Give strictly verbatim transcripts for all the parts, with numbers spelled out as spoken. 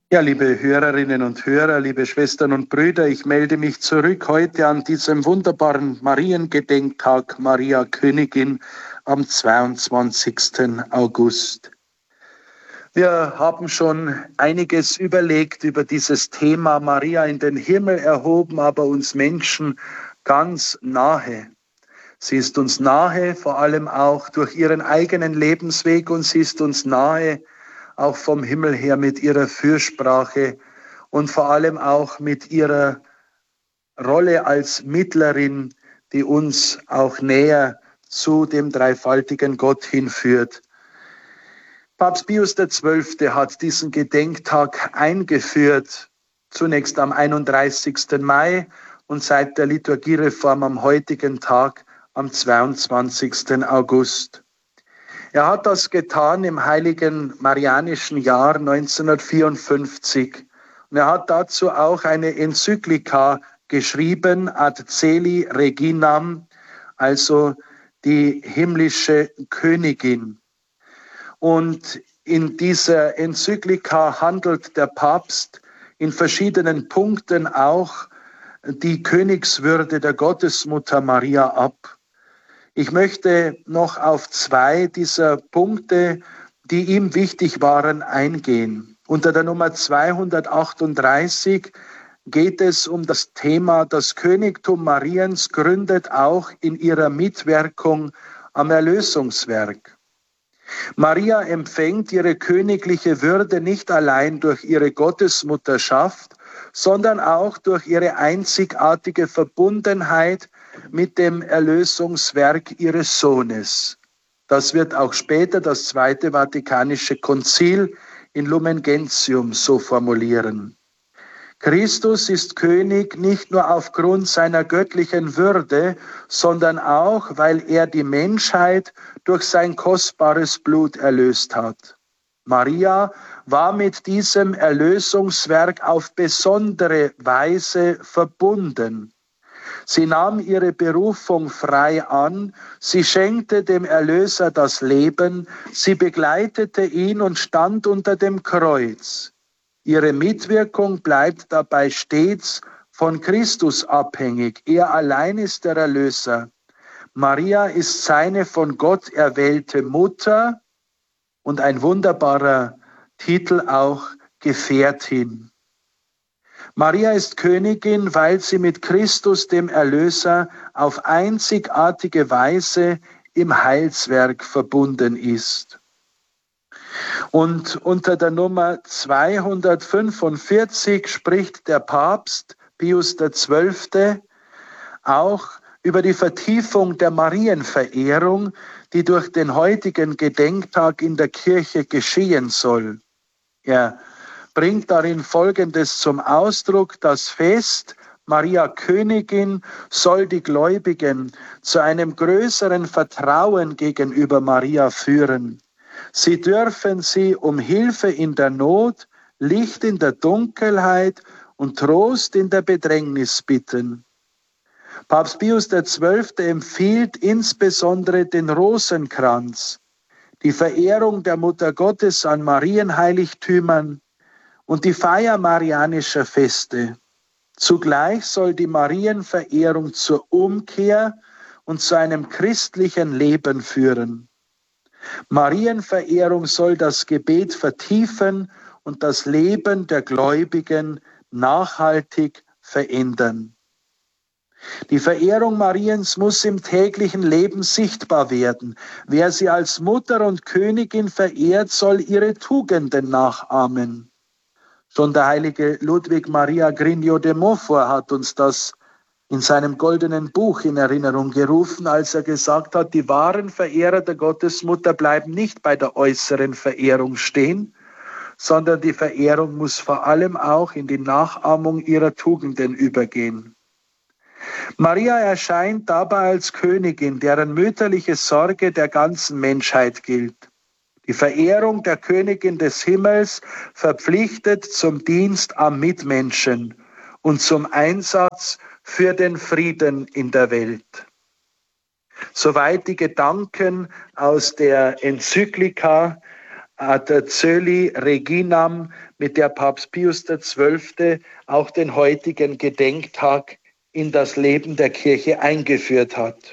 Ja, liebe Hörerinnen und Hörer, liebe Schwestern und Brüder, ich melde mich zurück heute an diesem wunderbaren Mariengedenktag, Maria Königin, am zweiundzwanzigsten August. Wir haben schon einiges überlegt über dieses Thema Maria in den Himmel erhoben, aber uns Menschen ganz nahe. Sie ist uns nahe, vor allem auch durch ihren eigenen Lebensweg, und sie ist uns nahe, auch vom Himmel her mit ihrer Fürsprache und vor allem auch mit ihrer Rolle als Mittlerin, die uns auch näher zu dem dreifaltigen Gott hinführt. Papst Pius der Zwölfte hat diesen Gedenktag eingeführt, zunächst am einunddreißigsten Mai und seit der Liturgiereform am heutigen Tag, am zweiundzwanzigsten August. Er hat das getan im heiligen Marianischen Jahr neunzehnhundertvierundfünfzig. Und er hat dazu auch eine Enzyklika geschrieben, Ad Celi Reginam, also die himmlische Königin. Und in dieser Enzyklika handelt der Papst in verschiedenen Punkten auch die Königswürde der Gottesmutter Maria ab. Ich möchte noch auf zwei dieser Punkte, die ihm wichtig waren, eingehen. Unter der Nummer zweihundertachtunddreißig geht es um das Thema, das Königtum Mariens gründet auch in ihrer Mitwirkung am Erlösungswerk. Maria empfängt ihre königliche Würde nicht allein durch ihre Gottesmutterschaft, sondern auch durch ihre einzigartige Verbundenheit mit dem Erlösungswerk ihres Sohnes. Das wird auch später das Zweite Vatikanische Konzil in Lumen Gentium so formulieren. Christus ist König nicht nur aufgrund seiner göttlichen Würde, sondern auch, weil er die Menschheit durch sein kostbares Blut erlöst hat. Maria war mit diesem Erlösungswerk auf besondere Weise verbunden. Sie nahm ihre Berufung frei an, sie schenkte dem Erlöser das Leben, sie begleitete ihn und stand unter dem Kreuz. Ihre Mitwirkung bleibt dabei stets von Christus abhängig. Er allein ist der Erlöser. Maria ist seine von Gott erwählte Mutter und ein wunderbarer Titel auch, Gefährtin. Maria ist Königin, weil sie mit Christus, dem Erlöser, auf einzigartige Weise im Heilswerk verbunden ist. Und unter der Nummer zweihundertfünfundvierzig spricht der Papst Pius der Zwölfte auch über die Vertiefung der Marienverehrung, die durch den heutigen Gedenktag in der Kirche geschehen soll. Er bringt darin Folgendes zum Ausdruck: Das Fest Maria Königin soll die Gläubigen zu einem größeren Vertrauen gegenüber Maria führen. Sie dürfen sie um Hilfe in der Not, Licht in der Dunkelheit und Trost in der Bedrängnis bitten. Papst Pius der Zwölfte empfiehlt insbesondere den Rosenkranz, die Verehrung der Mutter Gottes an Marienheiligtümern und die Feier marianischer Feste. Zugleich soll die Marienverehrung zur Umkehr und zu einem christlichen Leben führen. Marienverehrung soll das Gebet vertiefen und das Leben der Gläubigen nachhaltig verändern. Die Verehrung Mariens muss im täglichen Leben sichtbar werden. Wer sie als Mutter und Königin verehrt, soll ihre Tugenden nachahmen. Schon der heilige Ludwig Maria Grigno de Montfort hat uns das in seinem goldenen Buch in Erinnerung gerufen, als er gesagt hat, die wahren Verehrer der Gottesmutter bleiben nicht bei der äußeren Verehrung stehen, sondern die Verehrung muss vor allem auch in die Nachahmung ihrer Tugenden übergehen. Maria erscheint dabei als Königin, deren mütterliche Sorge der ganzen Menschheit gilt. Die Verehrung der Königin des Himmels verpflichtet zum Dienst am Mitmenschen und zum Einsatz für den Frieden in der Welt. Soweit die Gedanken aus der Enzyklika ad Coeli Reginam, mit der Papst Pius der Zwölfte auch den heutigen Gedenktag in das Leben der Kirche eingeführt hat.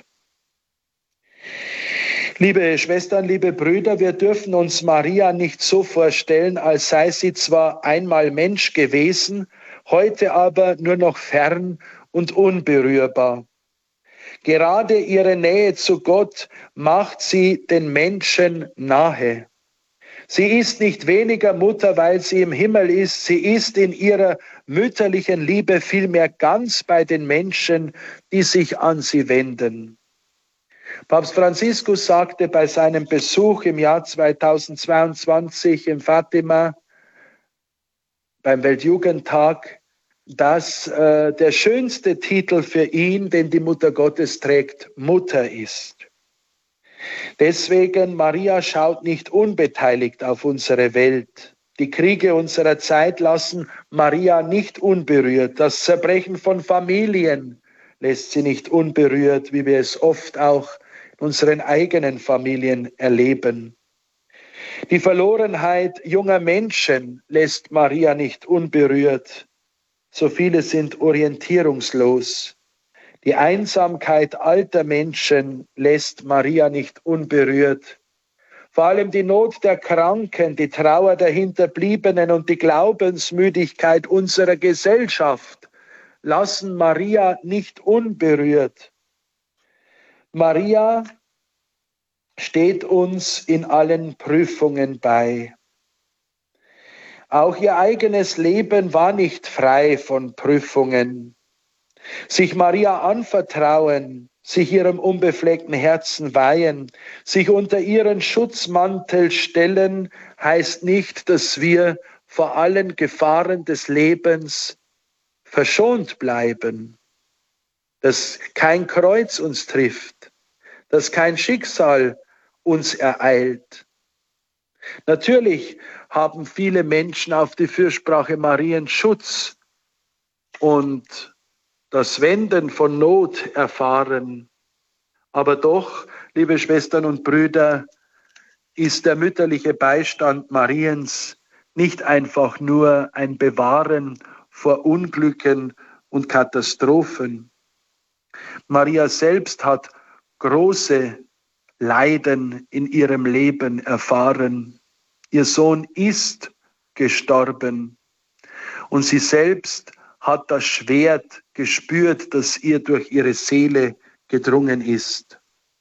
Liebe Schwestern, liebe Brüder, wir dürfen uns Maria nicht so vorstellen, als sei sie zwar einmal Mensch gewesen, heute aber nur noch fern und unberührbar. Gerade ihre Nähe zu Gott macht sie den Menschen nahe. Sie ist nicht weniger Mutter, weil sie im Himmel ist. Sie ist in ihrer mütterlichen Liebe vielmehr ganz bei den Menschen, die sich an sie wenden. Papst Franziskus sagte bei seinem Besuch im Jahr zweitausendzweiundzwanzig in Fatima beim Weltjugendtag, dass äh, der schönste Titel für ihn, den die Mutter Gottes trägt, Mutter ist. Deswegen, Maria schaut nicht unbeteiligt auf unsere Welt. Die Kriege unserer Zeit lassen Maria nicht unberührt. Das Zerbrechen von Familien lässt sie nicht unberührt, wie wir es oft auch in unseren eigenen Familien erleben. Die Verlorenheit junger Menschen lässt Maria nicht unberührt. So viele sind orientierungslos. Die Einsamkeit alter Menschen lässt Maria nicht unberührt. Vor allem die Not der Kranken, die Trauer der Hinterbliebenen und die Glaubensmüdigkeit unserer Gesellschaft lassen Maria nicht unberührt. Maria steht uns in allen Prüfungen bei. Auch ihr eigenes Leben war nicht frei von Prüfungen. Sich Maria anvertrauen, sich ihrem unbefleckten Herzen weihen, sich unter ihren Schutzmantel stellen, heißt nicht, dass wir vor allen Gefahren des Lebens verschont bleiben, dass kein Kreuz uns trifft, dass kein Schicksal uns ereilt. Natürlich haben viele Menschen auf die Fürsprache Mariens Schutz und das Wenden von Not erfahren. Aber doch, liebe Schwestern und Brüder, ist der mütterliche Beistand Mariens nicht einfach nur ein Bewahren vor Unglücken und Katastrophen. Maria selbst hat große Leiden in ihrem Leben erfahren. Ihr Sohn ist gestorben und sie selbst hat das Schwert gespürt, das ihr durch ihre Seele gedrungen ist.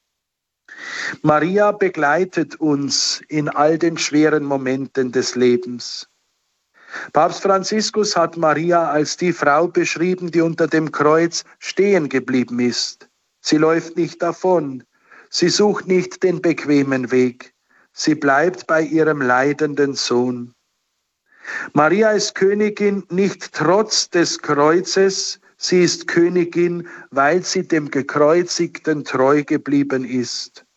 Maria begleitet uns in all den schweren Momenten des Lebens. Papst Franziskus hat Maria als die Frau beschrieben, die unter dem Kreuz stehen geblieben ist. Sie läuft nicht davon, sie sucht nicht den bequemen Weg, sie bleibt bei ihrem leidenden Sohn. Maria ist Königin nicht trotz des Kreuzes, sie ist Königin, weil sie dem Gekreuzigten treu geblieben ist.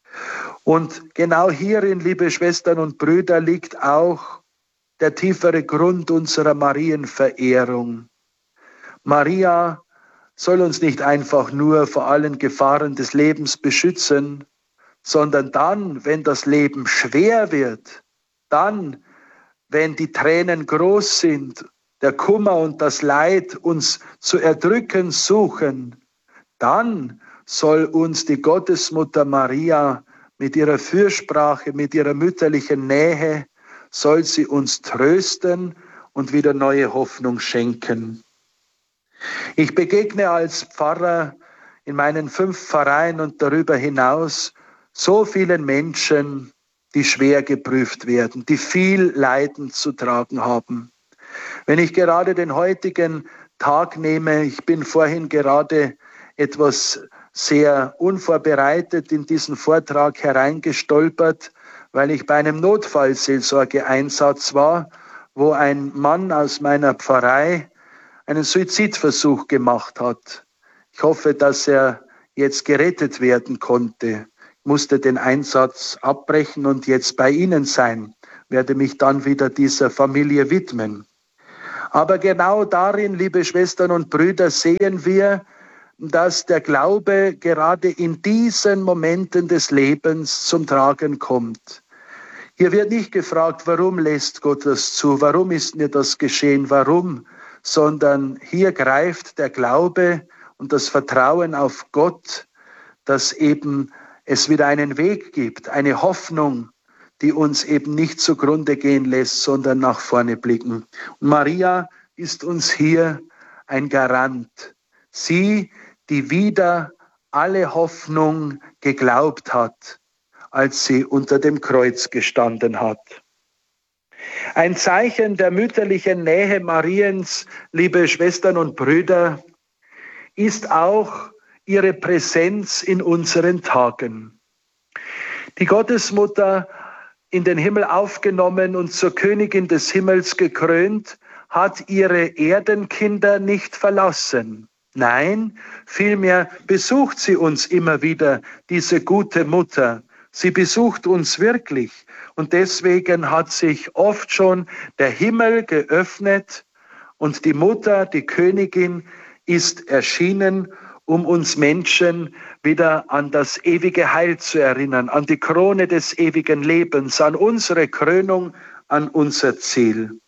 Und genau hierin, liebe Schwestern und Brüder, liegt auch der tiefere Grund unserer Marienverehrung. Maria soll uns nicht einfach nur vor allen Gefahren des Lebens beschützen, sondern dann, wenn das Leben schwer wird, dann, wenn die Tränen groß sind, der Kummer und das Leid uns zu erdrücken suchen, dann soll uns die Gottesmutter Maria mit ihrer Fürsprache, mit ihrer mütterlichen Nähe, soll sie uns trösten und wieder neue Hoffnung schenken. Ich begegne als Pfarrer in meinen fünf Pfarreien und darüber hinaus so vielen Menschen, die schwer geprüft werden, die viel Leiden zu tragen haben. Wenn ich gerade den heutigen Tag nehme, ich bin vorhin gerade etwas sehr unvorbereitet in diesen Vortrag hereingestolpert, weil ich bei einem Notfallseelsorgeeinsatz war, wo ein Mann aus meiner Pfarrei einen Suizidversuch gemacht hat. Ich hoffe, dass er jetzt gerettet werden konnte. Ich musste den Einsatz abbrechen und jetzt bei Ihnen sein, werde mich dann wieder dieser Familie widmen. Aber genau darin, liebe Schwestern und Brüder, sehen wir, dass der Glaube gerade in diesen Momenten des Lebens zum Tragen kommt. Hier wird nicht gefragt, warum lässt Gott das zu, warum ist mir das geschehen, warum, sondern hier greift der Glaube und das Vertrauen auf Gott, dass eben es wieder einen Weg gibt, eine Hoffnung, die uns eben nicht zugrunde gehen lässt, sondern nach vorne blicken. Und Maria ist uns hier ein Garant. Sie, die wieder alle Hoffnung geglaubt hat, als sie unter dem Kreuz gestanden hat. Ein Zeichen der mütterlichen Nähe Mariens, liebe Schwestern und Brüder, ist auch ihre Präsenz in unseren Tagen. Die Gottesmutter, in den Himmel aufgenommen und zur Königin des Himmels gekrönt, hat ihre Erdenkinder nicht verlassen. Nein, vielmehr besucht sie uns immer wieder, diese gute Mutter. Sie besucht uns wirklich. Und deswegen hat sich oft schon der Himmel geöffnet und die Mutter, die Königin, ist erschienen, um uns Menschen wieder an das ewige Heil zu erinnern, an die Krone des ewigen Lebens, an unsere Krönung, an unser Ziel.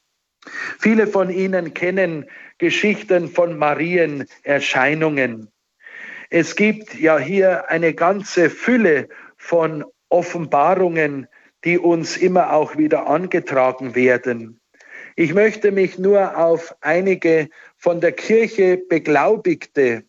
Viele von Ihnen kennen Geschichten von Marienerscheinungen. Es gibt ja hier eine ganze Fülle von Offenbarungen, die uns immer auch wieder angetragen werden. Ich möchte mich nur auf einige von der Kirche beglaubigte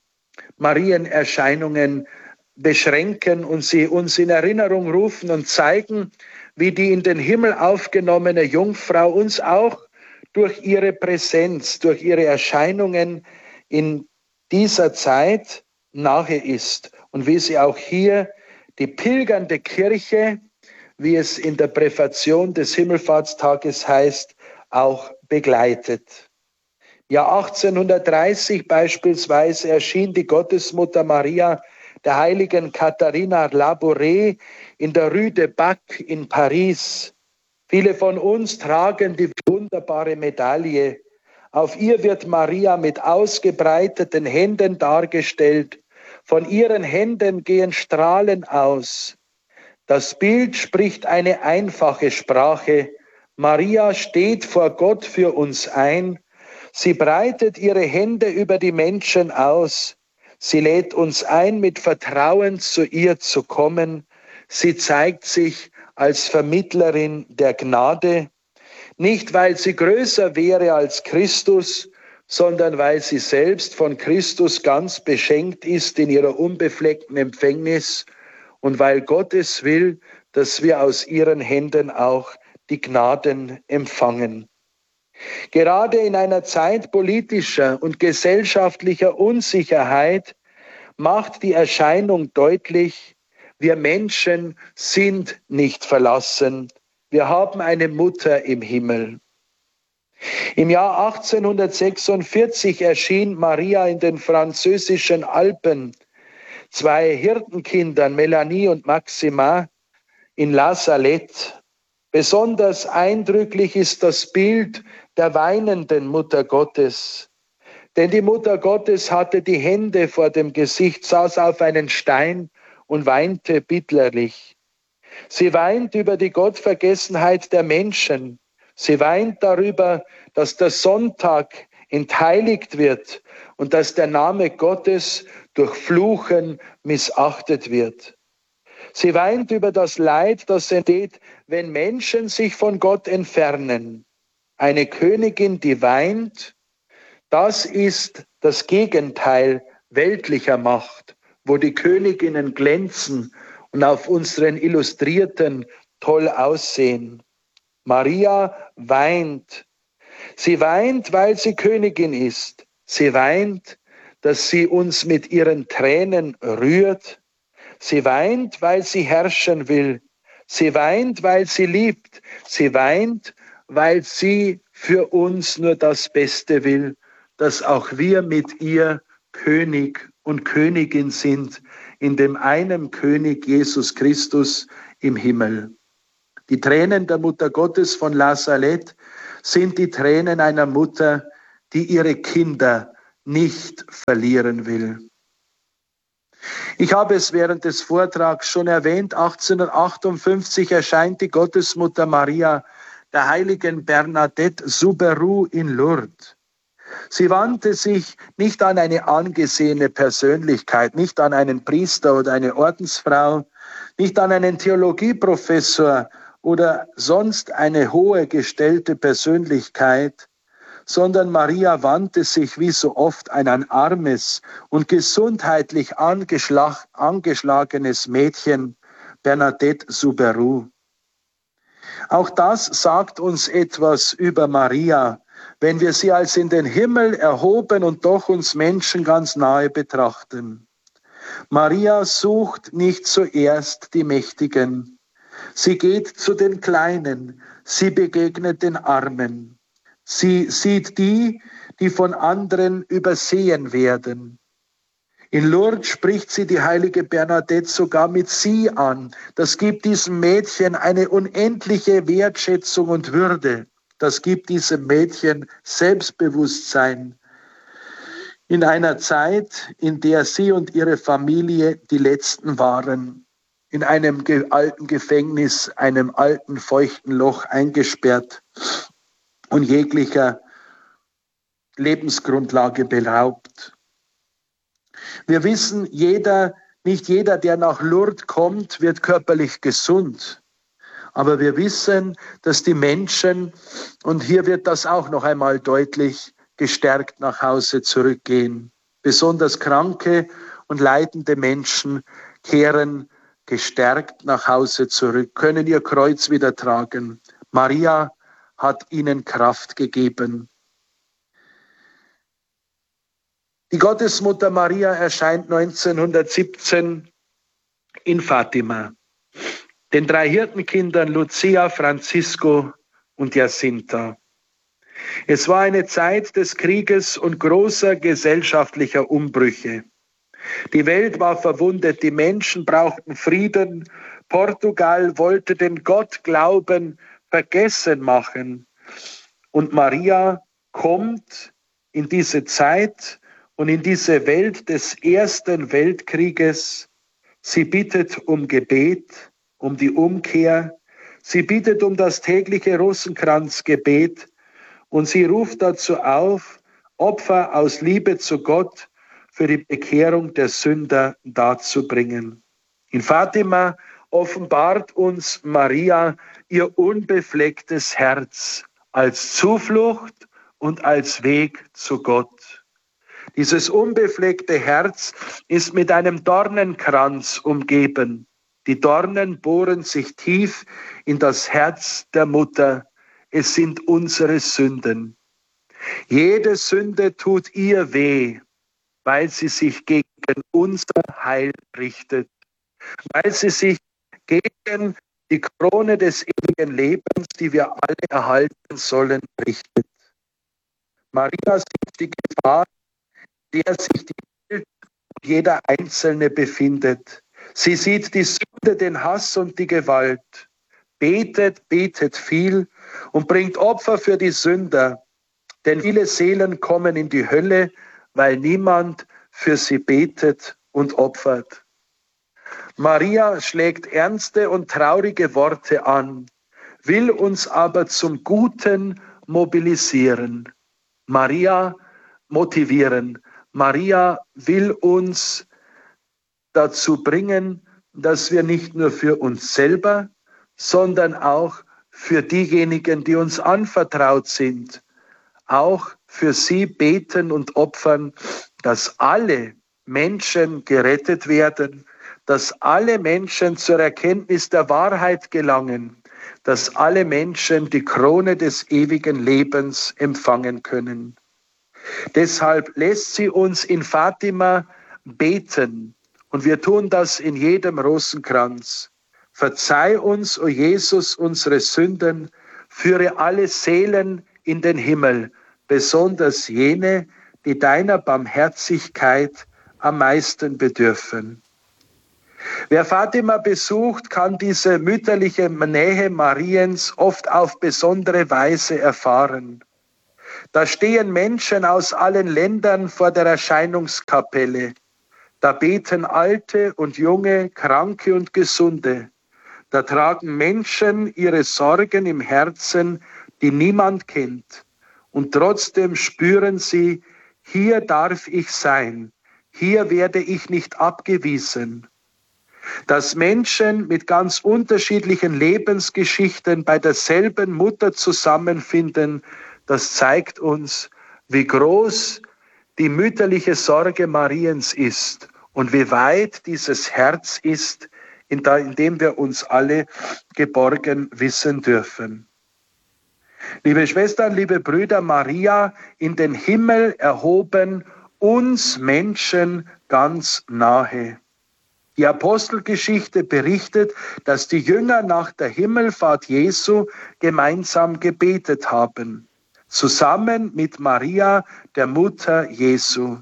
Marienerscheinungen beschränken und sie uns in Erinnerung rufen und zeigen, wie die in den Himmel aufgenommene Jungfrau uns auch durch ihre Präsenz, durch ihre Erscheinungen in dieser Zeit nahe ist und wie sie auch hier die pilgernde Kirche, wie es in der Präfation des Himmelfahrtstages heißt, auch begleitet. Jahr achtzehnhundertdreißig beispielsweise erschien die Gottesmutter Maria der heiligen Katharina Labouré in der Rue de Bac in Paris. Viele von uns tragen die wunderbare Medaille. Auf ihr wird Maria mit ausgebreiteten Händen dargestellt. Von ihren Händen gehen Strahlen aus. Das Bild spricht eine einfache Sprache. Maria steht vor Gott für uns ein. Sie breitet ihre Hände über die Menschen aus. Sie lädt uns ein, mit Vertrauen zu ihr zu kommen. Sie zeigt sich als Vermittlerin der Gnade, nicht weil sie größer wäre als Christus, sondern weil sie selbst von Christus ganz beschenkt ist in ihrer unbefleckten Empfängnis und weil Gott es will, dass wir aus ihren Händen auch die Gnaden empfangen. Gerade in einer Zeit politischer und gesellschaftlicher Unsicherheit macht die Erscheinung deutlich, wir Menschen sind nicht verlassen. Wir haben eine Mutter im Himmel. Im Jahr achtzehnhundertsechsundvierzig erschien Maria in den französischen Alpen zwei Hirtenkindern, Melanie und Maxima, in La Salette. Besonders eindrücklich ist das Bild der weinenden Mutter Gottes. Denn die Mutter Gottes hatte die Hände vor dem Gesicht, saß auf einen Stein und weinte bitterlich. Sie weint über die Gottvergessenheit der Menschen. Sie weint darüber, dass der Sonntag entheiligt wird und dass der Name Gottes durch Fluchen missachtet wird. Sie weint über das Leid, das entsteht, wenn Menschen sich von Gott entfernen. Eine Königin, die weint, das ist das Gegenteil weltlicher Macht, wo die Königinnen glänzen und auf unseren Illustrierten toll aussehen. Maria weint. Sie weint, weil sie Königin ist. Sie weint, dass sie uns mit ihren Tränen rührt. Sie weint, weil sie herrschen will. Sie weint, weil sie liebt. Sie weint, weil sie für uns nur das Beste will, dass auch wir mit ihr König und Königin sind, in dem einen König Jesus Christus im Himmel. Die Tränen der Mutter Gottes von La Salette sind die Tränen einer Mutter, die ihre Kinder nicht verlieren will. Ich habe es während des Vortrags schon erwähnt, achtzehnhundertachtundfünfzig erscheint die Gottesmutter Maria der heiligen Bernadette Soubirous in Lourdes. Sie wandte sich nicht an eine angesehene Persönlichkeit, nicht an einen Priester oder eine Ordensfrau, nicht an einen Theologieprofessor oder sonst eine hohe gestellte Persönlichkeit, sondern Maria wandte sich wie so oft an ein armes und gesundheitlich angeschlag, angeschlagenes Mädchen, Bernadette Soubirous. Auch das sagt uns etwas über Maria, wenn wir sie als in den Himmel erhoben und doch uns Menschen ganz nahe betrachten. Maria sucht nicht zuerst die Mächtigen. Sie geht zu den Kleinen, sie begegnet den Armen. Sie sieht die, die von anderen übersehen werden. In Lourdes spricht sie die heilige Bernadette sogar mit sie an. Das gibt diesem Mädchen eine unendliche Wertschätzung und Würde. Das gibt diesem Mädchen Selbstbewusstsein. In einer Zeit, in der sie und ihre Familie die Letzten waren, in einem alten Gefängnis, einem alten feuchten Loch eingesperrt und jeglicher Lebensgrundlage beraubt. Wir wissen, jeder, nicht jeder, der nach Lourdes kommt, wird körperlich gesund. Aber wir wissen, dass die Menschen, und hier wird das auch noch einmal deutlich, gestärkt nach Hause zurückgehen. Besonders kranke und leidende Menschen kehren gestärkt nach Hause zurück, können ihr Kreuz wieder tragen. Maria hat ihnen Kraft gegeben. Die Gottesmutter Maria erscheint neunzehnhundertsiebzehn in Fatima, den drei Hirtenkindern Lucia, Francisco und Jacinta. Es war eine Zeit des Krieges und großer gesellschaftlicher Umbrüche. Die Welt war verwundet, die Menschen brauchten Frieden. Portugal wollte den Gottglauben vergessen machen. Und Maria kommt in diese Zeit und in diese Welt des Ersten Weltkrieges. Sie bittet um Gebet, um die Umkehr. Sie bittet um das tägliche Rosenkranzgebet und sie ruft dazu auf, Opfer aus Liebe zu Gott für die Bekehrung der Sünder darzubringen. In Fatima offenbart uns Maria ihr unbeflecktes Herz als Zuflucht und als Weg zu Gott. Dieses unbefleckte Herz ist mit einem Dornenkranz umgeben. Die Dornen bohren sich tief in das Herz der Mutter. Es sind unsere Sünden. Jede Sünde tut ihr weh, weil sie sich gegen unser Heil richtet, weil sie sich gegen die Krone des ewigen Lebens, die wir alle erhalten sollen, richtet. Maria sieht die Gefahr, in der sich die Welt und jeder Einzelne befindet. Sie sieht die Sünde, den Hass und die Gewalt, betet, betet viel und bringt Opfer für die Sünder, denn viele Seelen kommen in die Hölle, weil niemand für sie betet und opfert. Maria schlägt ernste und traurige Worte an, will uns aber zum Guten mobilisieren. Maria motivieren. Maria will uns dazu bringen, dass wir nicht nur für uns selber, sondern auch für diejenigen, die uns anvertraut sind, auch für sie beten und opfern, dass alle Menschen gerettet werden, dass alle Menschen zur Erkenntnis der Wahrheit gelangen, dass alle Menschen die Krone des ewigen Lebens empfangen können. Deshalb lässt sie uns in Fatima beten, und wir tun das in jedem Rosenkranz. Verzeih uns, o Jesus, unsere Sünden, führe alle Seelen in den Himmel, besonders jene, die deiner Barmherzigkeit am meisten bedürfen. Wer Fatima besucht, kann diese mütterliche Nähe Mariens oft auf besondere Weise erfahren. Da stehen Menschen aus allen Ländern vor der Erscheinungskapelle. Da beten Alte und Junge, Kranke und Gesunde. Da tragen Menschen ihre Sorgen im Herzen, die niemand kennt. Und trotzdem spüren sie, hier darf ich sein, hier werde ich nicht abgewiesen. Dass Menschen mit ganz unterschiedlichen Lebensgeschichten bei derselben Mutter zusammenfinden, das zeigt uns, wie groß die mütterliche Sorge Mariens ist und wie weit dieses Herz ist, in dem wir uns alle geborgen wissen dürfen. Liebe Schwestern, liebe Brüder, Maria in den Himmel erhoben, uns Menschen ganz nahe. Die Apostelgeschichte berichtet, dass die Jünger nach der Himmelfahrt Jesu gemeinsam gebetet haben, zusammen mit Maria, der Mutter Jesu.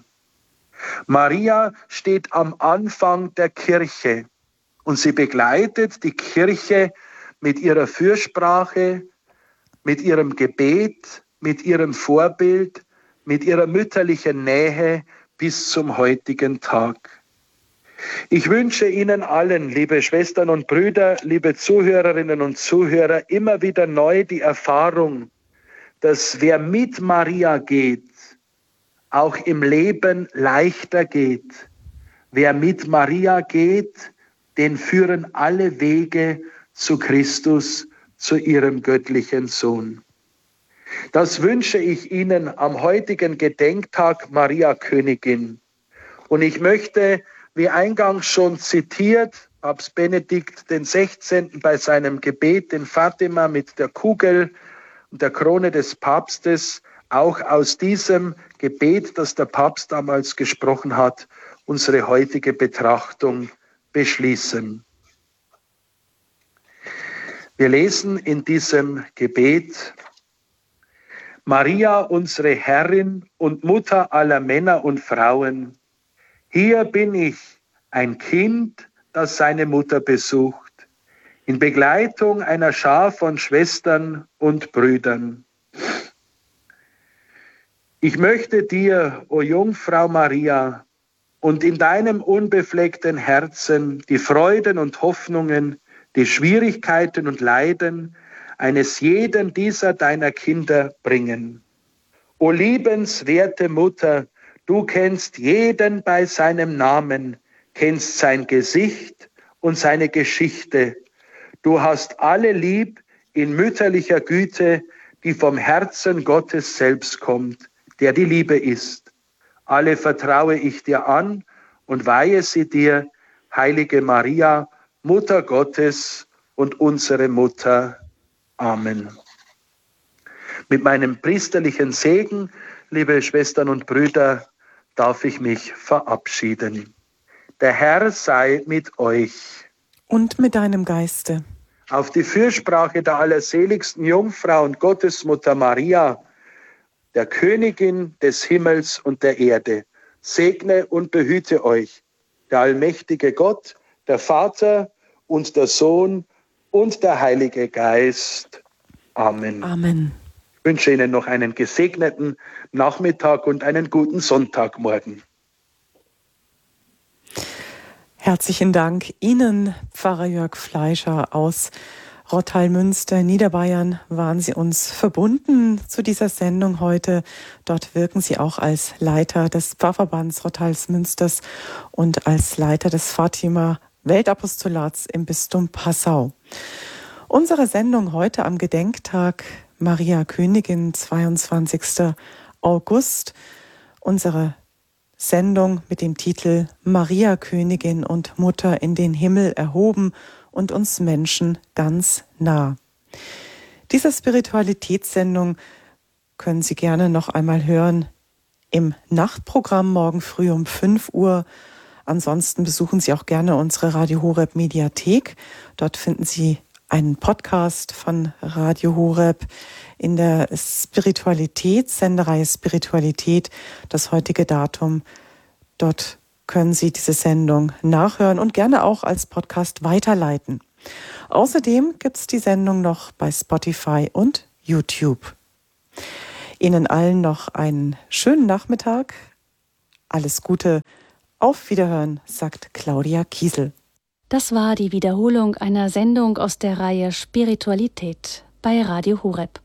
Maria steht am Anfang der Kirche und sie begleitet die Kirche mit ihrer Fürsprache, mit ihrem Gebet, mit ihrem Vorbild, mit ihrer mütterlichen Nähe bis zum heutigen Tag. Ich wünsche Ihnen allen, liebe Schwestern und Brüder, liebe Zuhörerinnen und Zuhörer, immer wieder neu die Erfahrung, dass wer mit Maria geht, auch im Leben leichter geht. Wer mit Maria geht, den führen alle Wege zu Christus, zu ihrem göttlichen Sohn. Das wünsche ich Ihnen am heutigen Gedenktag Maria Königin. Und ich möchte, wie eingangs schon zitiert, Papst Benedikt den Sechzehnten bei seinem Gebet in Fatima mit der Kugel und der Krone des Papstes, auch aus diesem Gebet, das der Papst damals gesprochen hat, unsere heutige Betrachtung beschließen. Wir lesen in diesem Gebet: Maria, unsere Herrin und Mutter aller Männer und Frauen, hier bin ich, ein Kind, das seine Mutter besucht, in Begleitung einer Schar von Schwestern und Brüdern. Ich möchte dir, o Jungfrau Maria, und in deinem unbefleckten Herzen die Freuden und Hoffnungen, die Schwierigkeiten und Leiden eines jeden dieser deiner Kinder bringen. O liebenswerte Mutter, du kennst jeden bei seinem Namen, kennst sein Gesicht und seine Geschichte. Du hast alle lieb in mütterlicher Güte, die vom Herzen Gottes selbst kommt, der die Liebe ist. Alle vertraue ich dir an und weihe sie dir, heilige Maria, Mutter Gottes und unsere Mutter. Amen. Mit meinem priesterlichen Segen, liebe Schwestern und Brüder, darf ich mich verabschieden. Der Herr sei mit euch. Und mit deinem Geiste. Auf die Fürsprache der allerseligsten Jungfrau und Gottesmutter Maria, der Königin des Himmels und der Erde, segne und behüte euch der allmächtige Gott, der Vater und der Sohn und der Heilige Geist. Amen. Amen. Ich wünsche Ihnen noch einen gesegneten Nachmittag und einen guten Sonntagmorgen. Herzlichen Dank Ihnen, Pfarrer Jörg Fleischer aus Rottal-Münster, Niederbayern, waren Sie uns verbunden zu dieser Sendung heute. Dort wirken Sie auch als Leiter des Pfarrverbands Rottal-Münsters und als Leiter des Fatima Weltapostolats im Bistum Passau. Unsere Sendung heute am Gedenktag Maria Königin, zweiundzwanzigster August. Unsere Sendung mit dem Titel Maria Königin und Mutter in den Himmel erhoben und uns Menschen ganz nah. Diese Spiritualitätssendung können Sie gerne noch einmal hören im Nachtprogramm morgen früh um fünf Uhr. Ansonsten besuchen Sie auch gerne unsere Radio Horeb Mediathek. Dort finden Sie einen Podcast von Radio Horeb in der Spiritualität, Sendereihe Spiritualität, das heutige Datum. Dort können Sie diese Sendung nachhören und gerne auch als Podcast weiterleiten. Außerdem gibt es die Sendung noch bei Spotify und YouTube. Ihnen allen noch einen schönen Nachmittag. Alles Gute Auf Wiederhören, sagt Claudia Kiesel. Das war die Wiederholung einer Sendung aus der Reihe Spiritualität bei Radio Horeb.